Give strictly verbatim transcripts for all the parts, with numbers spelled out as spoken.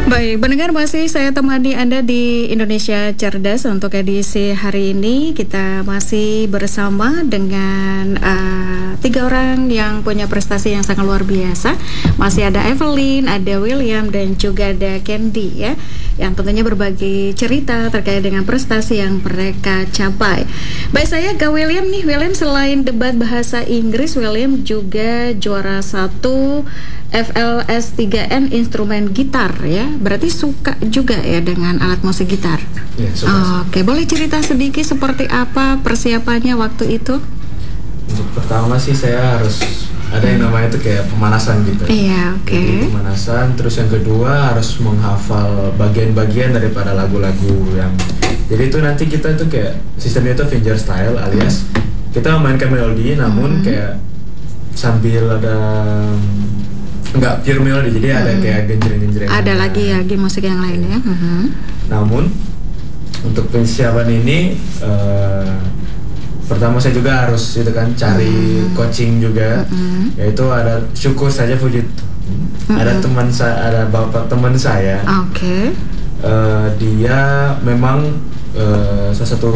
Baik, pendengar masih saya temani Anda di Indonesia Cerdas. Untuk edisi hari ini kita masih bersama dengan uh, tiga orang yang punya prestasi yang sangat luar biasa. Masih ada Evelyn, ada William, dan juga ada Candy ya, yang tentunya berbagi cerita terkait dengan prestasi yang mereka capai. Baik, saya ke William nih. William, selain debat bahasa Inggris, William juga juara satu F L S tiga N instrumen gitar ya. Berarti suka juga ya dengan alat musik gitar. Ya, suka, oh, Oke, okay. Boleh cerita sedikit seperti apa persiapannya waktu itu? Untuk pertama sih saya harus ada yang namanya itu kayak pemanasan gitu. Iya, oke. Okay. Jadi pemanasan, terus yang kedua harus menghafal bagian-bagian daripada lagu-lagu yang. Jadi itu nanti kita tuh kayak sistemnya itu finger style, alias kita memainkan melodi namun hmm. kayak sambil ada enggak pure melodi, jadi hmm. ada kayak genjreng-genjreng. Ada lagi lagi musik yang lainnya. Hmm. Namun untuk persiapan ini uh, pertama saya juga harus itu kan cari hmm. coaching juga, hmm. yaitu ada syukur saja puji hmm. ada teman saya, ada bapak teman saya. Oke. Okay. Uh, dia memang uh, salah satu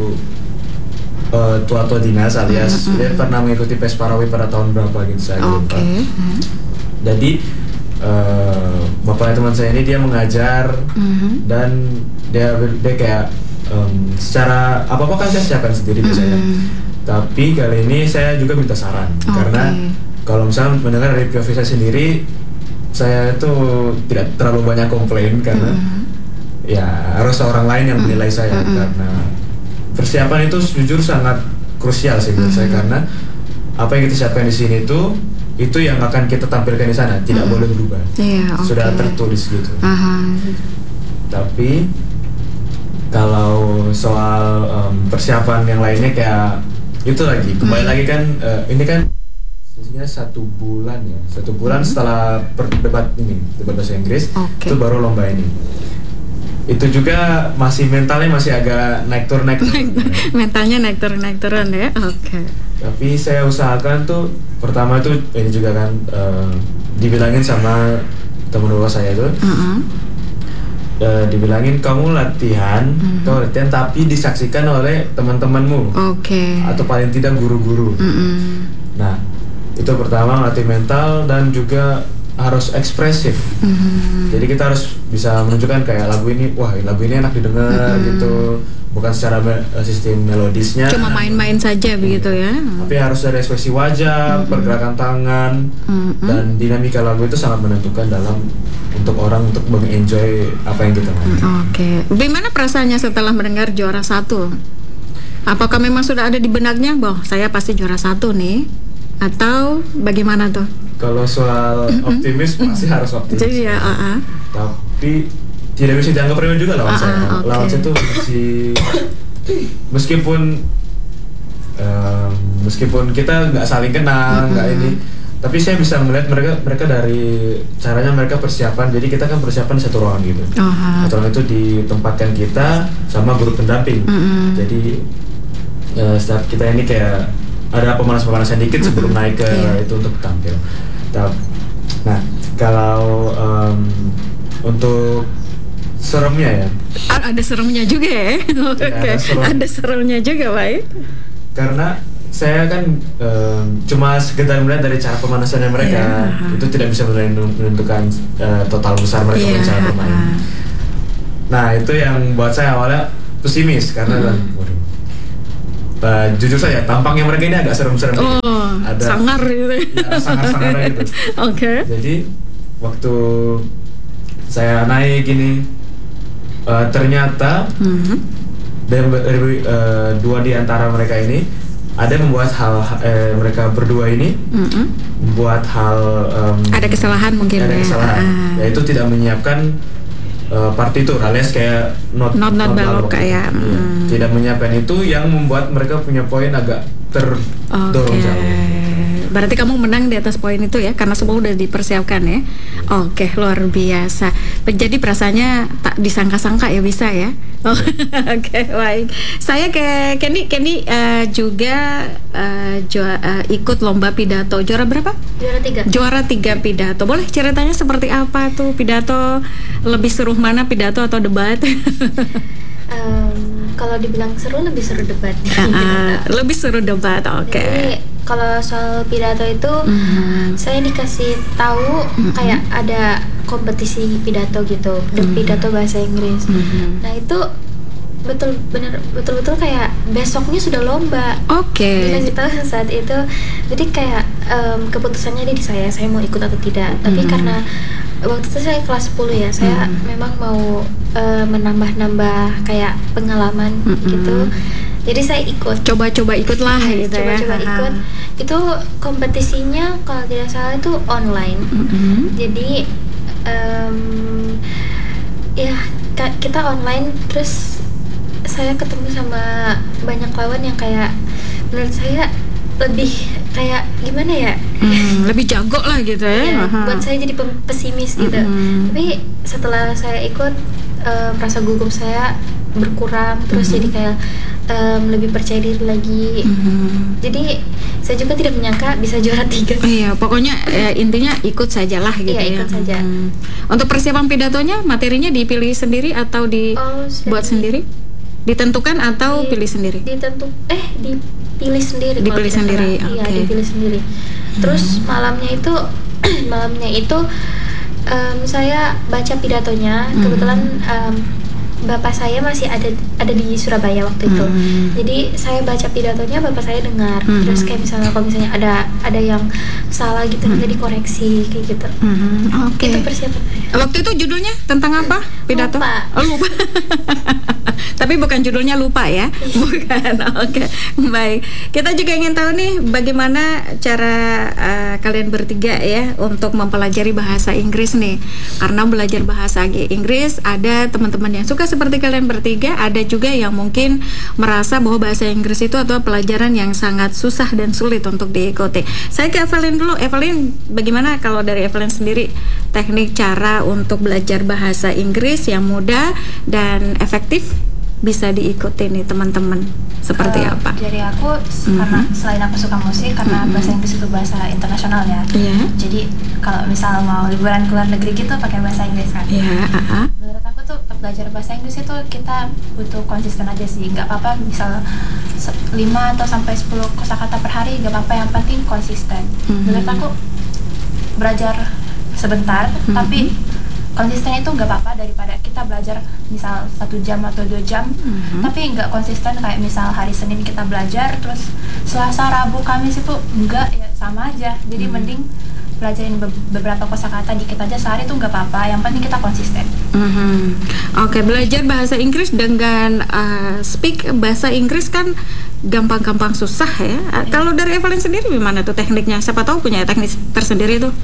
uh, tua-tua dinas, alias hmm. dia pernah mengikuti P E S Parawi pada tahun berapa gitu saya lupa. Oke. Okay. Hmm. Jadi uh, bapaknya teman saya ini dia mengajar mm-hmm. dan dia dia kayak um, secara apa apa kan saya siapkan sendiri biasanya. Mm-hmm. Tapi kali ini saya juga minta saran okay. karena kalau misalnya mendengar dari P O V saya sendiri, saya itu tidak terlalu banyak komplain karena mm-hmm. ya harus orang lain yang menilai saya mm-hmm. karena persiapan itu jujur sangat krusial sih menurut mm-hmm. saya, karena apa yang kita siapkan di sini tuh itu yang akan kita tampilkan di sana, tidak hmm. boleh berubah. Yeah, okay. Sudah tertulis gitu. Uh-huh. Tapi kalau soal um, persiapan yang lainnya kayak itu lagi, kembali hmm. lagi kan uh, ini kan sebenarnya satu bulan ya, satu bulan hmm. setelah debat ini, debat bahasa Inggris, okay. itu baru lomba ini. Itu juga masih mentalnya masih agak naik turun naik turun. Mentalnya naik turun naik turun ya. Oke. Okay. Tapi saya usahakan tuh pertama itu ini juga kan uh, dibilangin sama teman bapak saya itu, uh-huh. uh, dibilangin kamu latihan, uh-huh. kamu latihan tapi disaksikan oleh teman-temanmu, okay. atau paling tidak guru-guru. Uh-huh. Nah itu pertama latih mental dan juga harus ekspresif. Uh-huh. Jadi kita harus bisa menunjukkan kayak lagu ini, wah lagu ini enak didengar uh-huh. gitu. Bukan secara me- sistem melodisnya, cuma main-main saja begitu ya. Tapi harus ada ekspresi wajah, mm-hmm. pergerakan tangan, mm-hmm. dan dinamika lagu itu sangat menentukan dalam untuk orang untuk mengenjoy apa yang kita main. Mm, Oke, okay. Bagaimana perasaannya setelah mendengar juara satu? Apakah memang sudah ada di benaknya, bahwa saya pasti juara satu nih, atau bagaimana tuh? Kalau soal optimis mm-hmm. pasti harus optimis. Jadi ya, uh-uh. tapi tidak bisa dianggap remeh juga lawan uh, saya. Okay. Lawan saya itu masih meskipun um, meskipun kita nggak saling kenal, nggak uh-huh. ini, tapi saya bisa melihat mereka mereka dari caranya mereka persiapan. Jadi kita kan persiapan di satu ruangan gitu. Uh-huh. Satu ruangan itu ditempatkan kita sama guru pendamping. Uh-huh. Jadi uh, setiap kita ini kayak ada pemanas-pemanasan dikit sebelum uh-huh. naik ke yeah. itu untuk tampil. Nah kalau um, untuk seremnya ya. Ada seremnya juga ya. Oke. Okay. Ada, ada seremnya juga, baik. Karena saya kan um, cuma sekedar melihat dari cara pemanasannya mereka, yeah. itu tidak bisa menentukan uh, total besar mereka yeah. cara bermain. Nah itu yang buat saya awalnya pesimis karena kan, mm. waduh. Uh, jujur saja tampangnya mereka ini agak serem-serem. Oh, ada sangar gitu. Ya, sangar-sangar gitu. Oke. Okay. Jadi waktu saya naik ini. Uh, ternyata mm-hmm. dari uh, dua di antara mereka ini ada yang membuat hal eh, mereka berdua ini mm-hmm. membuat hal um, ada kesalahan mungkin ada ya. kesalahan uh. yaitu tidak menyiapkan uh, partitur alias kayak not not not, not balok kayak mm. tidak menyiapkan itu yang membuat mereka punya poin agak terdorong okay. jauh. Berarti kamu menang di atas poin itu ya, karena semua udah dipersiapkan ya. Oke, luar biasa. Jadi perasaannya tak disangka-sangka ya bisa ya. Oh, oke, baik. Saya ke Candy, Candy uh, juga uh, jua, uh, ikut lomba pidato. Juara berapa? Juara tiga. Juara tiga pidato. Boleh ceritanya seperti apa tuh pidato? Lebih seru mana, pidato atau debat? um, kalau dibilang seru, lebih seru debat. Uh, lebih seru debat, oke. Okay. Jadi kalau soal pidato itu, mm-hmm. saya dikasih tahu mm-hmm. kayak ada kompetisi pidato gitu, mm-hmm. pidato bahasa Inggris. Mm-hmm. Nah itu betul bener betul-betul kayak besoknya sudah lomba. Oke. Okay. Dikasih tahu saat itu, jadi kayak um, keputusannya di saya, saya mau ikut atau tidak. Mm-hmm. Tapi karena waktu itu saya kelas sepuluh ya, saya mm-hmm. memang mau uh, menambah-nambah kayak pengalaman mm-hmm. gitu. Jadi saya ikut. Coba-coba ikutlah gitu ya. Coba-coba ikut. Itu kompetisinya kalau tidak salah itu online. Mm-hmm. Jadi um, ya kita online, terus saya ketemu sama banyak lawan yang kayak menurut saya lebih kayak gimana ya? Hmm, lebih jago lah gitu ya. Ya buat saya jadi pesimis gitu. Mm-hmm. Tapi setelah saya ikut, um, rasa gugup saya berkurang, terus mm-hmm. jadi kayak um, lebih percaya diri lagi. Mm-hmm. Jadi saya juga tidak menyangka bisa juara tiga. Oh iya, pokoknya ya, intinya ikut sajalah gitu iya, ya. Ikut saja. Hmm. Untuk persiapan pidatonya, materinya dipilih sendiri atau dibuat oh, sendiri? Ditentukan atau di, pilih sendiri? Ditentu eh dipilih sendiri. Dipilih sendiri. Iya, okay. dipilih sendiri. Terus hmm. malamnya itu malamnya itu um, saya baca pidatonya. Hmm. Kebetulan um, bapak saya masih ada ada di Surabaya waktu itu. Hmm. Jadi saya baca pidatonya, bapak saya dengar. Hmm. Terus kayak misalnya kalau misalnya ada ada yang salah gitu, hmm. nanti dikoreksi kayak gitu. Hmm. Oke. Okay. Itu persiapan. Waktu itu judulnya tentang apa? Pidato? Lupa. Oh, lupa. Tapi bukan judulnya lupa ya? Bukan. Oke. Okay. Baik. Kita juga ingin tahu nih bagaimana cara uh, kalian bertiga ya untuk mempelajari bahasa Inggris nih. Karena belajar bahasa Inggris ada teman-teman yang suka seperti kalian bertiga, ada juga yang mungkin merasa bahwa bahasa Inggris itu adalah pelajaran yang sangat susah dan sulit untuk diikuti. Saya ke Evelyn dulu. Evelyn, bagaimana kalau dari Evelyn sendiri teknik cara untuk belajar bahasa Inggris yang mudah dan efektif bisa diikuti nih teman-teman, seperti uh, apa? Dari aku mm-hmm. karena selain aku suka musik, karena mm-hmm. bahasa Inggris itu bahasa internasional ya. Yeah. Jadi kalau misal mau liburan ke luar negeri gitu pakai bahasa Inggris kan. Iya. Yeah, uh-huh. Menurut aku tuh belajar bahasa Inggris itu kita butuh konsisten aja sih. Nggak apa-apa misal lima atau sampai sepuluh kosakata per hari, nggak apa-apa, yang penting konsisten. Mm-hmm. Menurut aku belajar sebentar, mm-hmm. tapi konsisten itu nggak apa-apa daripada kita belajar misal satu jam atau dua jam, mm-hmm. tapi nggak konsisten kayak misal hari Senin kita belajar, terus Selasa, Rabu, Kamis itu enggak, ya sama aja. Jadi mm-hmm. mending pelajarin be- beberapa kosakata dikit aja sehari itu nggak apa-apa, yang penting kita konsisten. Mm-hmm. Oke, okay, belajar bahasa Inggris dengan uh, speak bahasa Inggris kan gampang-gampang susah ya. Uh, kalau dari Evelyn sendiri gimana tuh tekniknya? Siapa tahu punya teknik tersendiri tuh.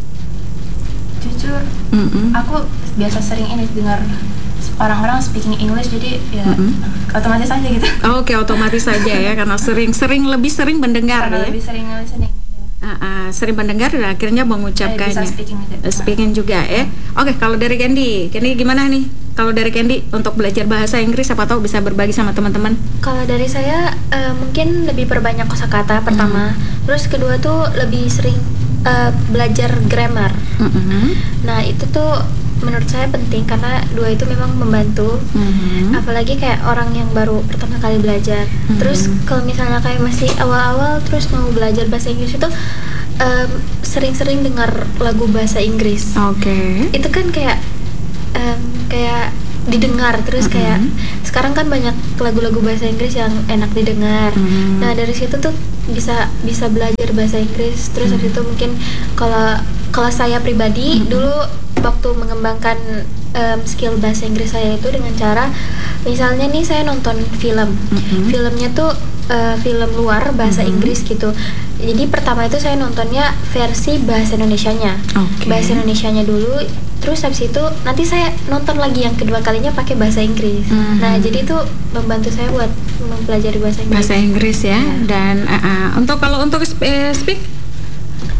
Jujur, mm-hmm. aku biasa sering ini dengar orang-orang speaking English, jadi ya mm-hmm. otomatis aja gitu. Oh, Oke, okay, otomatis saja ya, karena sering-sering lebih sering mendengar karena ya. Lebih sering listening. Uh, uh, sering mendengar dan akhirnya mengucapkannya. Speaking, uh, speaking juga ya. Oke, okay, kalau dari Candy, Candy gimana nih? Kalau dari Candy untuk belajar bahasa Inggris, siapa tahu bisa berbagi sama teman-teman. Kalau dari saya uh, mungkin lebih perbanyak kosakata pertama, mm. terus kedua tuh lebih sering uh, belajar grammar. Mm-hmm. Nah itu tuh menurut saya penting karena dua itu memang membantu, mm-hmm. apalagi kayak orang yang baru pertama kali belajar. Mm-hmm. Terus kalau misalnya kayak masih awal-awal terus mau belajar bahasa Inggris itu um, sering-sering dengar lagu bahasa Inggris. Oke. Okay. Itu kan kayak um, kayak didengar terus, mm-hmm. kayak sekarang kan banyak lagu-lagu bahasa Inggris yang enak didengar. Mm-hmm. Nah dari situ tuh bisa bisa belajar bahasa Inggris. Terus mm-hmm. habis itu mungkin kalau kalau saya pribadi mm-hmm. dulu waktu mengembangkan um, skill bahasa Inggris saya itu dengan cara misalnya nih saya nonton film, mm-hmm. filmnya tuh uh, film luar bahasa mm-hmm. Inggris gitu. Jadi pertama itu saya nontonnya versi bahasa Indonesianya, okay. bahasa Indonesianya dulu. Terus habis itu nanti saya nonton lagi yang kedua kalinya pakai bahasa Inggris. Mm-hmm. Nah jadi itu membantu saya buat mempelajari bahasa Inggris. Bahasa Inggris ya. Yeah. Dan uh, uh, untuk kalau untuk speak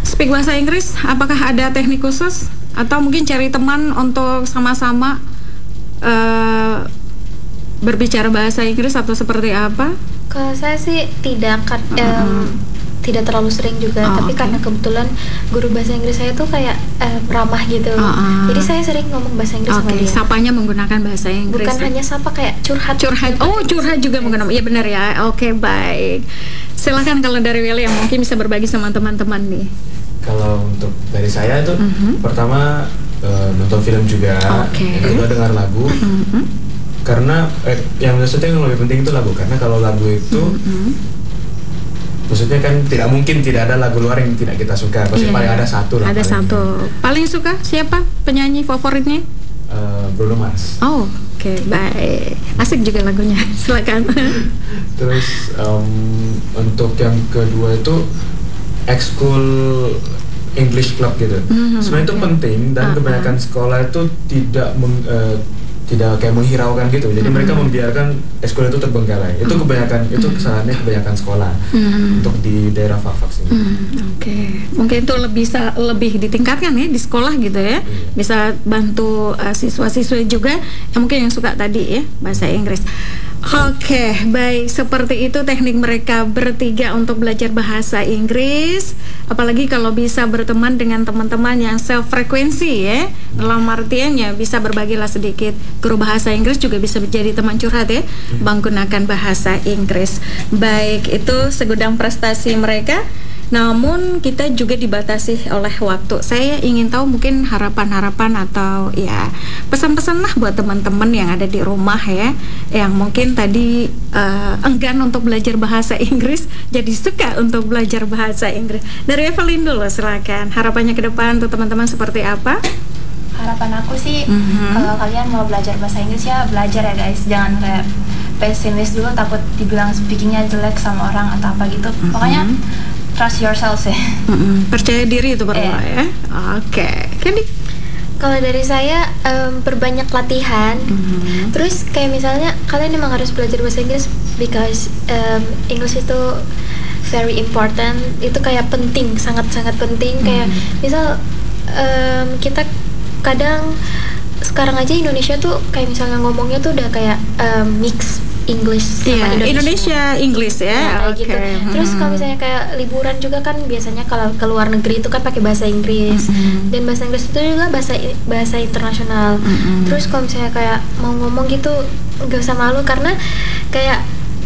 speak bahasa Inggris, apakah ada teknik khusus atau mungkin cari teman untuk sama-sama uh, berbicara bahasa Inggris atau seperti apa? Kalau saya sih tidak kan, uh-huh. um, tidak terlalu sering juga, oh, tapi okay. karena kebetulan guru bahasa Inggris saya tuh kayak uh, ramah gitu, uh-uh. jadi saya sering ngomong bahasa Inggris okay. sama dia. Sapanya menggunakan bahasa Inggris. Bukan ya? hanya sapa, kayak curhat. Curhat. Oh, curhat juga menggunakan. Iya benar ya. Oke, okay, baik. Silakan kalau dari William mungkin bisa berbagi sama teman-teman nih. Kalau untuk dari saya itu uh-huh. pertama uh, nonton film juga, okay. yang kedua dengar lagu. Uh-huh. Karena eh, yang maksudnya yang lebih penting itu lagu, karena kalau lagu itu uh-huh. maksudnya kan tidak mungkin tidak ada lagu luar yang tidak kita suka. Pasti yeah. paling ada satu lah. Ada paling satu. Paling suka siapa penyanyi favoritnya? Uh, Bruno Mars. Oh, oke, okay, baik. Asik juga lagunya. Silakan. Terus um, untuk yang kedua itu ekskul English Club gitu. Mm-hmm, sebenarnya okay. itu penting dan uh-huh. kebanyakan sekolah itu tidak meng, uh, tidak kayak menghiraukan gitu. Jadi mm-hmm. mereka membiarkan ekskul itu terbengkalai. Itu kebanyakan mm-hmm. itu kesalahannya kebanyakan sekolah mm-hmm. untuk di daerah Fairfax ini. Mm-hmm. Oke, okay. Mungkin itu lebih bisa lebih ditingkatkan ya di sekolah gitu ya. Yeah. Bisa bantu uh, siswa-siswa juga yang mungkin yang suka tadi ya bahasa Inggris. Oke, okay, baik, seperti itu teknik mereka bertiga untuk belajar bahasa Inggris. Apalagi kalau bisa berteman dengan teman-teman yang self-frekuensi ya. Dalam artiannya bisa berbagilah sedikit. Guru bahasa Inggris juga bisa menjadi teman curhat ya, menggunakan bahasa Inggris. Baik, itu segudang prestasi mereka. Namun kita juga dibatasi oleh waktu. Saya ingin tahu mungkin harapan-harapan atau ya pesan-pesan lah buat teman-teman yang ada di rumah ya, yang mungkin tadi uh, enggan untuk belajar bahasa Inggris jadi suka untuk belajar bahasa Inggris. Dari Evelyn dulu silakan. Harapannya ke depan untuk teman-teman seperti apa? Harapan aku sih mm-hmm. kalau kalian mau belajar bahasa Inggris ya belajar ya guys, jangan kayak pesimis dulu takut dibilang speakingnya jelek sama orang atau apa gitu. Mm-hmm. Pokoknya trust yourself sih. Mm-mm. Percaya diri itu perlu yeah. ya. Oke, okay. Candy. Kalau dari saya um, perbanyak latihan. Mm-hmm. Terus kayak misalnya kalian memang harus belajar bahasa Inggris because um, English itu very important. Itu kayak penting, sangat-sangat penting. Mm-hmm. Kayak misal um, kita kadang sekarang aja Indonesia tuh kayak misalnya ngomongnya tuh udah kayak um, mix English sama yeah, Indonesia. Indonesia English ya, ya kayak okay. gitu. Terus hmm. kalau misalnya kayak liburan juga kan biasanya kalau ke luar negeri itu kan pakai bahasa Inggris. Hmm. Dan bahasa Inggris itu juga bahasa bahasa internasional. Hmm. Terus kalau misalnya kayak mau ngomong gitu nggak usah malu karena kayak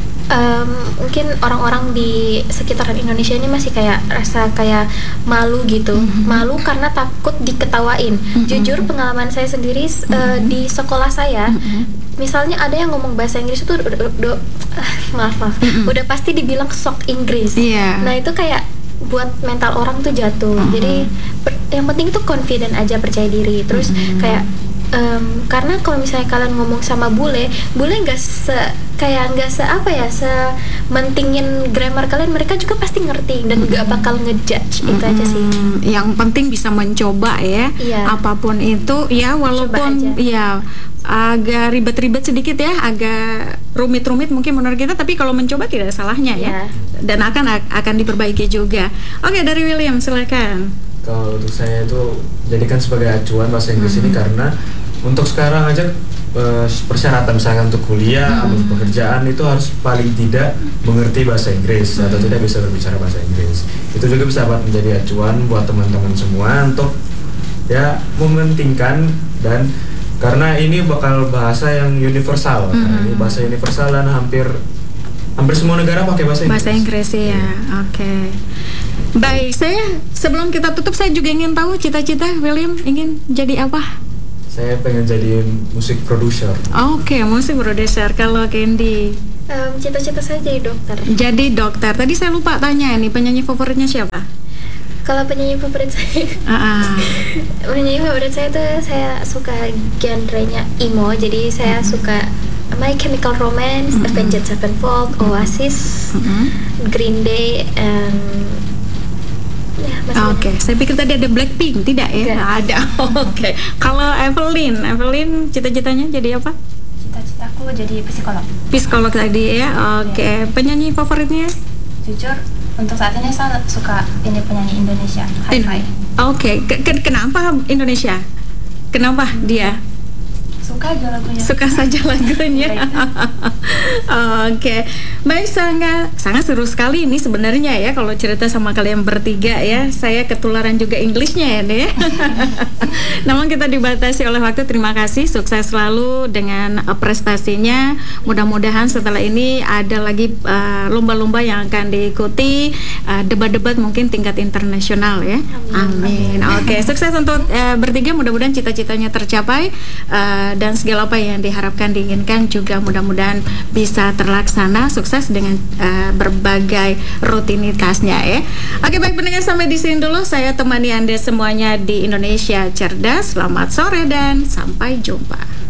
Um, mungkin orang-orang di sekitaran Indonesia ini masih kayak rasa kayak malu gitu, mm-hmm. malu karena takut diketawain. Mm-hmm. Jujur pengalaman saya sendiri mm-hmm. uh, di sekolah saya, mm-hmm. misalnya ada yang ngomong bahasa Inggris itu udah, udah, udah uh, maaf maaf, mm-hmm. udah pasti dibilang sok Inggris. Yeah. Nah itu kayak buat mental orang tuh jatuh. Mm-hmm. Jadi per- yang penting tuh confident aja, percaya diri. Terus mm-hmm. kayak Um, karena kalau misalnya kalian ngomong sama bule, bule nggak se kayak nggak se apa ya se mentingin grammar kalian, mereka juga pasti ngerti dan nggak bakal ngejudge. Itu aja sih. Yang penting bisa mencoba ya, iya. Apapun itu ya, walaupun ya agak ribet-ribet sedikit ya, agak rumit-rumit mungkin menurut kita, tapi kalau mencoba tidak ada salahnya ya, yeah. Dan akan akan diperbaiki juga. Oke, dari William silakan. Kalau untuk saya itu jadikan sebagai acuan bahasa Inggris mm-hmm. ini karena untuk sekarang aja persyaratan misalkan untuk kuliah mm-hmm. atau pekerjaan itu harus paling tidak mengerti bahasa Inggris mm-hmm. atau tidak bisa berbicara bahasa Inggris. Itu juga bisa menjadi acuan buat teman-teman semua untuk ya mementingkan, dan karena ini bakal bahasa yang universal, mm-hmm. nah, ini bahasa universal dan hampir hampir semua negara pakai bahasa Inggris. Bahasa Inggris ya, yeah. Oke. Okay. Baik, saya sebelum kita tutup saya juga ingin tahu cita-cita William ingin jadi apa? Saya pengen jadi musik producer. Oke, okay, musik producer. Kalau Candy? Um, cita-cita saya jadi dokter. Jadi dokter. Tadi saya lupa tanya nih, penyanyi favoritnya siapa? Kalau penyanyi favorit saya, uh-uh. penyanyi favorit saya tuh saya suka genrenya emo. Jadi saya uh-huh. suka My Chemical Romance, uh-huh. Avenged Sevenfold, Oasis, uh-huh. Green Day, and ya, Oke, okay. Saya pikir tadi ada Blackpink, tidak ya? Tidak ada. Oke. Okay. Kalau Evelyn, Evelyn cita-citanya jadi apa? Cita-citaku jadi psikolog. Psikolog tadi ya. Oke. Okay. Ya. Penyanyi favoritnya? Jujur, untuk saat ini saya suka ini penyanyi Indonesia, Hi-Fi. Oke, okay. Kenapa Indonesia? Kenapa dia? Suka aja lagunya. Suka saja lagunya. Oke, okay. Baik, sangat sangat seru sekali ini sebenarnya ya kalau cerita sama kalian bertiga ya. Saya ketularan juga Inggrisnya ya deh. Namun kita dibatasi oleh waktu. Terima kasih, sukses selalu dengan uh, prestasinya. Mudah-mudahan setelah ini ada lagi uh, lomba-lomba yang akan diikuti, uh, debat-debat mungkin tingkat internasional ya. Amin. Amin. Oke, okay. Sukses untuk uh, bertiga. Mudah-mudahan cita-citanya tercapai. Uh, dan segala apa yang diharapkan, diinginkan juga mudah-mudahan bisa terlaksana. Sukses dengan uh, berbagai rutinitasnya ya. Oke, baik pendengar, sampai di sini dulu saya temani Anda semuanya di Indonesia Cerdas. Selamat sore dan sampai jumpa.